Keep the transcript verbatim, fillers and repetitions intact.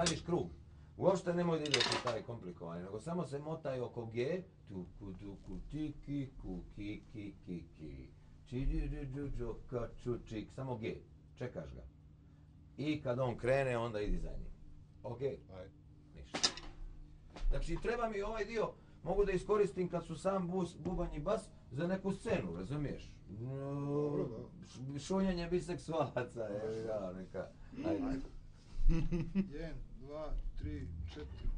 radiš krug. Uopšte nemoj da ideš u taj komplikovani, nego samo se motaj oko G, tuku, tuku, tiki, kuki, ki, ki, ki, čiđiđiđu, kaču, čik, samo G, čekaš ga. I kad on krene, onda idi za njim. Ok? Aj. Ništa. Znači, treba mi ovaj dio, mogu da iskoristim kad su sam bus, bubanj i bas za neku scenu, razumiješ? Dobro, da. Šunjenje biseksualaca, je, ja, neka, ajde. Jedan, dva, tri, četiri,